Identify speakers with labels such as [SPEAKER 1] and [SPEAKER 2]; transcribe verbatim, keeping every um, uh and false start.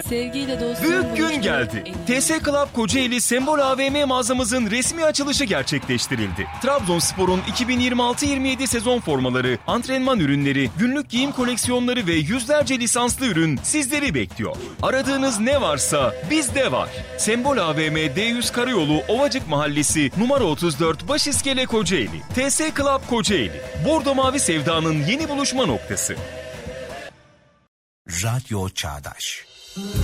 [SPEAKER 1] Sevgiyle dostluğun
[SPEAKER 2] Büyük gün
[SPEAKER 1] buluştuğu
[SPEAKER 2] geldi.
[SPEAKER 1] en-
[SPEAKER 2] T S Club Kocaeli Sembol A V M mağazamızın resmi açılışı gerçekleştirildi. Trabzonspor'un iki bin yirmi altı yirmi yedi sezon formaları, antrenman ürünleri, günlük giyim koleksiyonları ve yüzlerce lisanslı ürün sizleri bekliyor. Aradığınız ne varsa bizde var. Sembol A V M D yüz Karayolu Ovacık Mahallesi numara otuz dört Başiskele Kocaeli. T S Club Kocaeli. Bordo Mavi Sevda'nın yeni buluşma noktası.
[SPEAKER 3] Radyo Çağdaş.